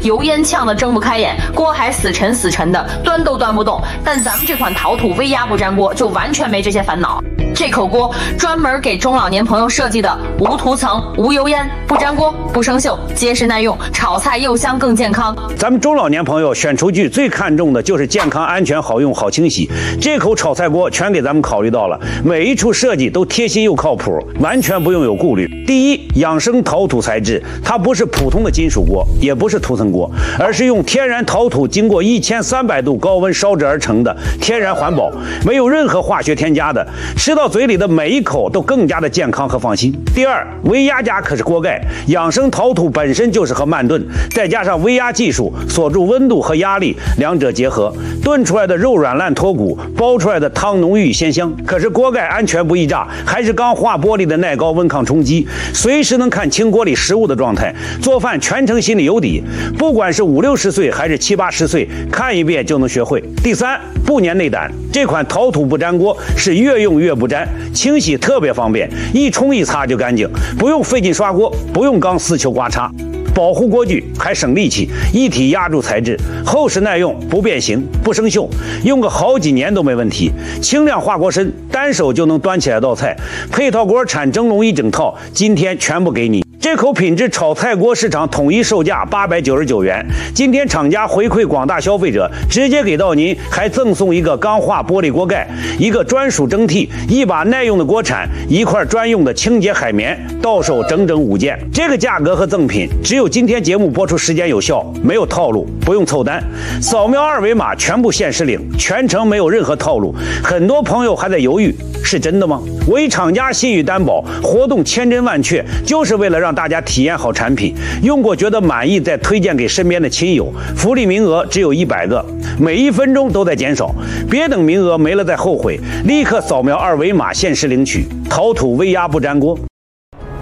油烟呛得睁不开眼，锅还死沉的，端都端不动。但咱们这款陶土微压不粘锅就完全没这些烦恼。这口锅专门给中老年朋友设计的，无涂层、无油烟、不粘锅、不生锈，结实耐用，炒菜又香更健康。 咱们中老年朋友选厨具最看重的就是健康、安全、好用、好清洗。这口炒菜锅全给咱们考虑到了，每一处设计都贴心又靠谱，完全不用有顾虑。第一，养生陶土材质，它不是普通的金属锅，也不是涂层锅，而是用天然陶土经过1300度高温烧制而成的天然环保，没有任何化学添加的，吃到嘴里的每一口都更加的健康和放心。第二，微压加可是锅盖，养生陶土本身就适合慢炖，再加上微压技术锁住温度和压力，两者结合，炖出来的肉软烂脱骨，煲出来的汤浓郁鲜香。可是锅盖安全不易炸，还是钢化玻璃的耐高温抗冲击，随时能看清锅里食物的状态，做饭全程心里有底。不管是50、60岁还是70、80岁，看一遍就能学会。第三，不粘内胆，这款陶土不粘锅是越用越不粘，清洗特别方便，一冲一擦就干净，不用费劲刷锅，不用钢丝球刮擦。保护锅具还省力气，一体压铸材质，厚实耐用，不变形，不生锈，用个好几年都没问题。轻量化锅身，单手就能端起来道菜。配套锅产蒸笼一整套，今天全部给你。这口品质炒菜锅市场统一售价899元，今天厂家回馈广大消费者，直接给到您，还赠送一个钢化玻璃锅盖，一个专属蒸屉，一把耐用的锅铲，一块专用的清洁海绵，到手整整5件。这个价格和赠品只有今天节目播出时间有效，没有套路，不用凑单，扫描2维码全部限时领，全程没有任何套路。很多朋友还在犹豫，是真的吗？为厂家信誉担保，活动千真万确，就是为了让大家体验好产品，用过觉得满意再推荐给身边的亲友。福利名额只有100个，每1分钟都在减少，别等名额没了再后悔，立刻扫描2维码限时领取陶土微压不粘锅。